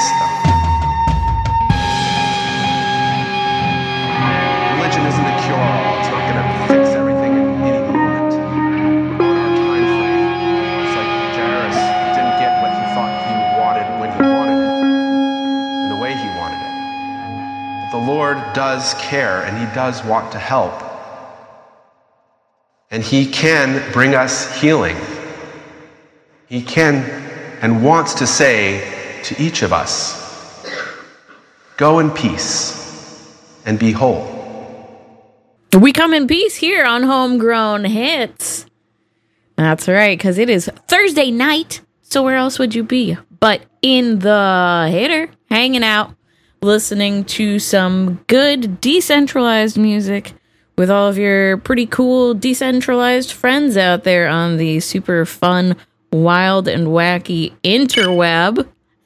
face them. Religion isn't a cure-all. It's not going to fix everything in any moment. We're on our time frame. It's like Jairus didn't get what he thought he wanted when he wanted it, and the way he wanted it. But the Lord does care, and he does want to help. And he can bring us healing. He can and wants to say to each of us, go in peace and be whole. We come in peace here on Homegrown Hits. That's right, because it is Thursday night, so where else would you be but in the hitter, hanging out, listening to some good decentralized music with all of your pretty cool decentralized friends out there on the super fun, wild, and wacky interweb.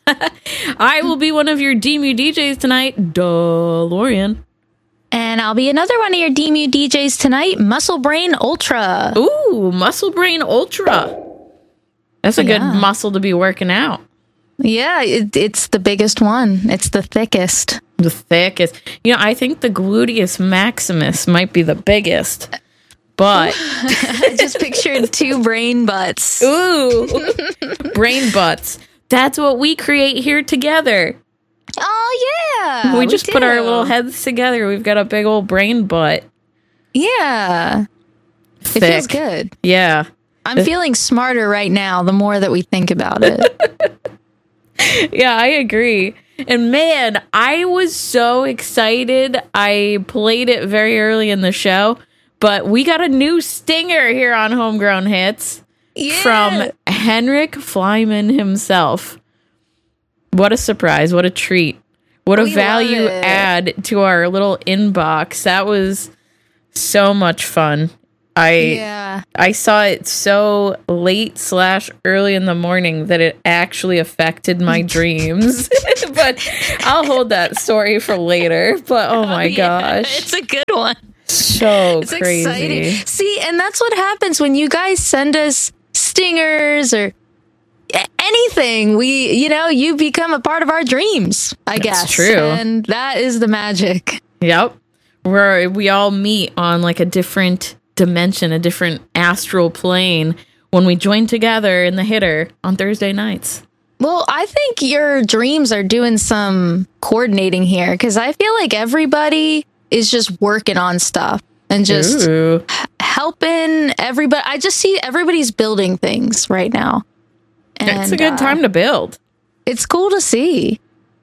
I will be one of your DMU DJs tonight, DeLorean. And I'll be another one of your DMU DJs tonight, Muscle Brain Ultra. Ooh, Muscle Brain Ultra. That's a good muscle to be working out. Yeah, it's the biggest one. It's the thickest. The thickest. You know, I think the gluteus maximus might be the biggest. But I just pictured two brain butts. Ooh, brain butts. That's what we create here together. Oh, yeah. We just put our little heads together. We've got a big old brain butt. Yeah. Thick. It feels good. Yeah. I'm feeling smarter right now the more that we think about it. Yeah, I agree. And man, I was so excited. I played it very early in the show, but we got a new stinger here on Homegrown Hits from Henrik Flyman himself. What a surprise. What a treat. What a value add to our little inbox. That was so much fun. I saw it so late / early in the morning that it actually affected my dreams. But I'll hold that story for later. But oh my gosh. It's a good one. So it's crazy. Exciting. See, and that's what happens when you guys send us stingers or anything. You become a part of our dreams, I guess. That's true. And that is the magic. Yep. Where we all meet on like a different dimension, a different astral plane when we join together in the hitter on Thursday nights. Well, I think your dreams are doing some coordinating here because I feel like everybody is just working on stuff and just helping everybody. I just see everybody's building things right now. And it's a good time to build. It's cool to see.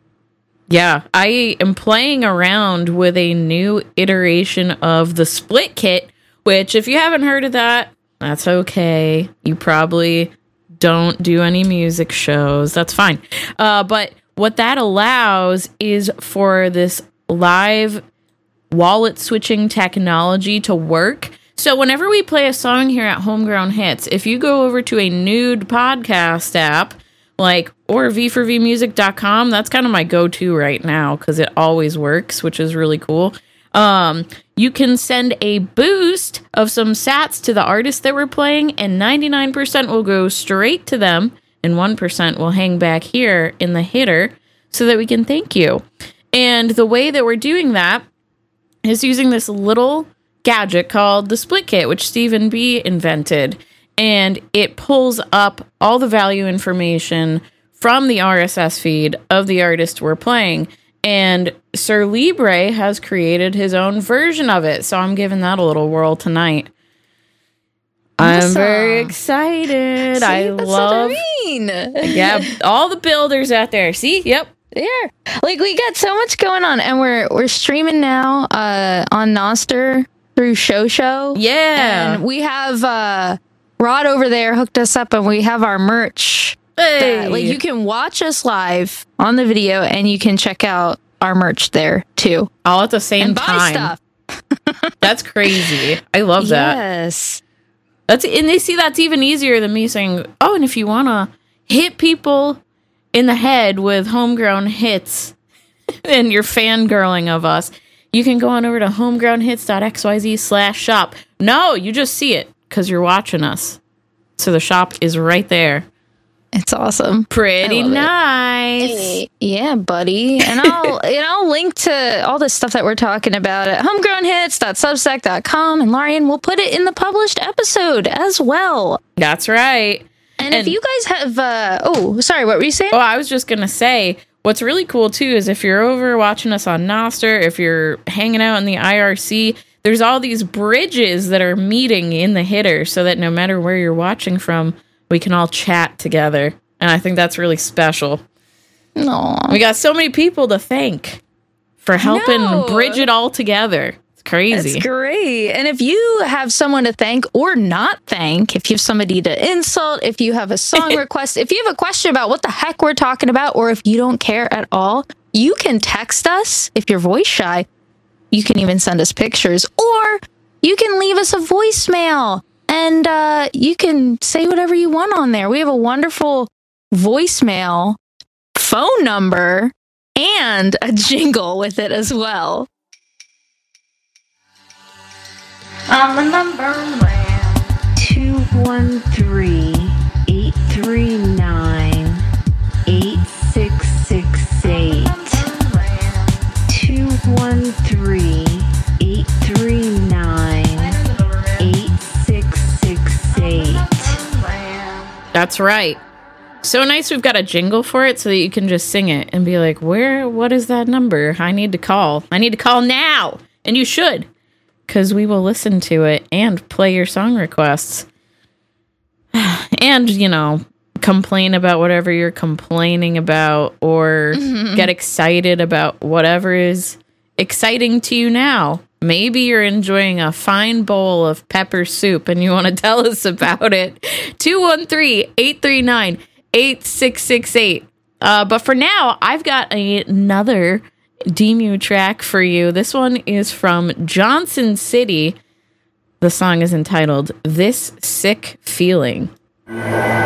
Yeah, I am playing around with a new iteration of the Split Kit, which if you haven't heard of that, that's okay. You probably don't do any music shows. That's fine. But what that allows is for this live wallet switching technology to work. So whenever we play a song here at Homegrown Hits, if you go over to a nude podcast app, or v4vmusic.com, that's kind of my go-to right now because it always works, which is really cool. You can send a boost of some sats to the artist that we're playing, and 99% will go straight to them, and 1% will hang back here in the hitter so that we can thank you. And the way that we're doing that is using this little gadget called the Split Kit, which Stephen B. invented. And it pulls up all the value information from the RSS feed of the artist we're playing. And Sir Libre has created his own version of it. So I'm giving that a little whirl tonight. Awesome. I'm very excited. See, I that's love what I mean. Yeah, all the builders out there. See? Yep. Yeah. We got so much going on. And we're streaming now on Nostr through Show. Yeah. And we have Rod over there hooked us up, and we have our merch. Hey. You can watch us live on the video, and you can check out our merch there too. All at the same and buy time. Stuff. That's crazy. I love that. Yes. And they see that's even easier than me saying, oh, and if you want to hit people in the head with Homegrown Hits and you're fangirling of us, you can go on over to homegrownhits.xyz/shop. No, you just see it because you're watching us. So the shop is right there. It's awesome. Pretty nice. Yeah, buddy. And I'll link to all the stuff that we're talking about at homegrownhits.substack.com, and Larian will put it in the published episode as well. That's right. And if you guys have sorry, what were you saying? Oh, I was just gonna say, what's really cool too is if you're over watching us on Nostr, if you're hanging out in the IRC, there's all these bridges that are meeting in the hitter so that no matter where you're watching from, we can all chat together. And I think that's really special. Aww. We got so many people to thank for helping bridge it all together. It's crazy. That's great. And if you have someone to thank or not thank, if you have somebody to insult, if you have a song request, if you have a question about what the heck we're talking about, or if you don't care at all, you can text us. If you're voice shy, you can even send us pictures, or you can leave us a voicemail. And you can say whatever you want on there. We have a wonderful voicemail, phone number, and a jingle with it as well. On the number line 213-839-8668. 213-839-8668. That's right. So nice we've got a jingle for it so that you can just sing it and be like, what is that number? I need to call. I need to call now. And you should, because we will listen to it and play your song requests. And, complain about whatever you're complaining about, or get excited about whatever is exciting to you now. Maybe you're enjoying a fine bowl of pepper soup and you want to tell us about it. 213-839-8668. But for now, I've got another Demu track for you. This one is from Johnson City. The song is entitled This Sick Feeling.